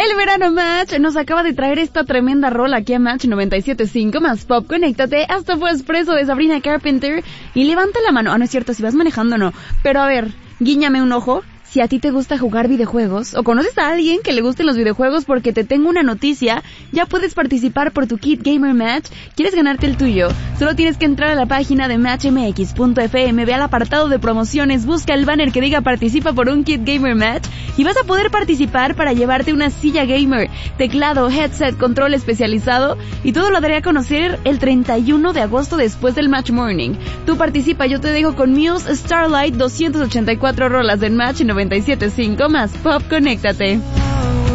El Verano Match nos acaba de traer esta tremenda rola aquí a Match 97.5 más Pop. Conéctate. Hasta fue Expreso de Sabrina Carpenter. Y levanta la mano. No es cierto, si vas manejando no. Pero a ver, guíñame un ojo. Si a ti te gusta jugar videojuegos o conoces a alguien que le gusten los videojuegos, porque te tengo una noticia, ya puedes participar por tu Kit Gamer Match. ¿Quieres ganarte el tuyo? Solo tienes que entrar a la página de matchmx.fm, ve al apartado de promociones, busca el banner que diga participa por un Kit Gamer Match y vas a poder participar para llevarte una silla gamer, teclado, headset, control especializado y todo lo daré a conocer el 31 de agosto después del Match Morning. Tú participa, yo te dejo con Muse Starlight, 284 rolas del Match 97.5 más Pop. Conéctate.